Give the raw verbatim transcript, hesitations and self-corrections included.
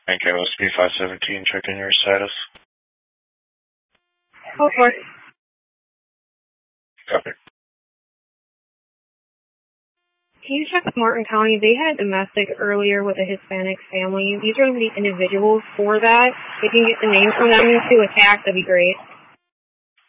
Okay, let's be five seventeen, check in your status. Go for it. Copy. Can you check with Martin County? They had a domestic earlier with a Hispanic family. These are the individuals for that. If you can get the name from them to attack, that'd be great.